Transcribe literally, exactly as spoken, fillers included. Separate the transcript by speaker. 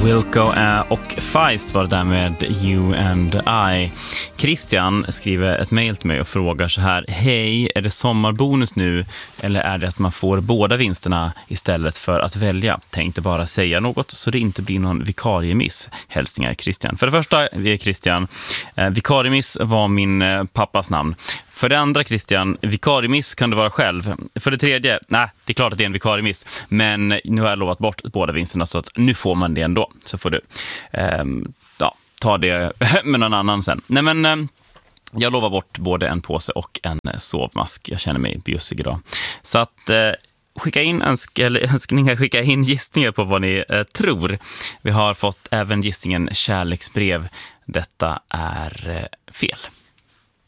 Speaker 1: Wilco och Feist var det där med You and I. Christian skriver ett mejl till mig och frågar så här: hej, är det sommarbonus nu eller är det att man får båda vinsterna istället för att välja? Tänkte bara säga något så det inte blir någon vikariemiss. Hälsningar Christian. För det första, vi är Christian. Eh, vikariemiss var min eh, pappas namn. För det andra, Christian, vikariemiss kan du vara själv. För det tredje, nej, det är klart att det är en vikariemiss. Men nu har jag lovat bort båda vinsterna så att nu får man det ändå. Så får du eh, ja, ta det med någon annan sen. Nej men, eh, jag lovar bort både en påse och en sovmask. Jag känner mig bjussig idag. Så att... Eh, Skicka in önsk- eller önskningar, skicka in gissningar på vad ni eh, tror. Vi har fått även gissningen kärleksbrev. Detta är eh, fel.